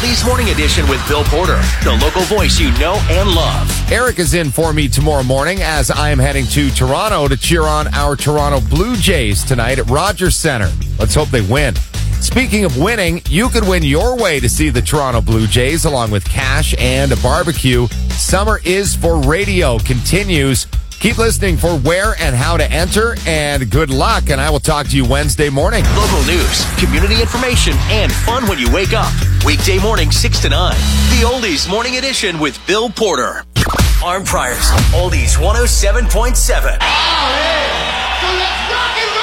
Oldies Morning Edition with Bill Porter, the local voice you know and love. Eric is in for me tomorrow morning as I am heading to Toronto to cheer on our Toronto Blue Jays tonight at Rogers Centre. Let's hope they win. Speaking of winning, you could win your way to see the Toronto Blue Jays along with cash and a barbecue. Summer is for Radio continues. Keep listening for where and how to enter, and good luck, and I will talk to you Wednesday morning. Local news, community information, and fun when you wake up. Weekday morning, 6 to 9. The Oldies Morning Edition with Bill Porter. Arm Priors, Oldies 107.7. Oh, yeah. So let's rock and roll.